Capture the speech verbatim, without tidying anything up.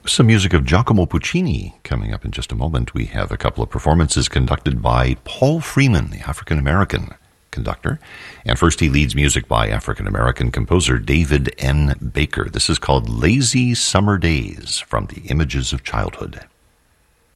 Some music of Giacomo Puccini coming up in just a moment. We have a couple of performances conducted by Paul Freeman, the African-American conductor. And first he leads music by African-American composer David N. Baker. This is called Lazy Summer Days from the Images of Childhood.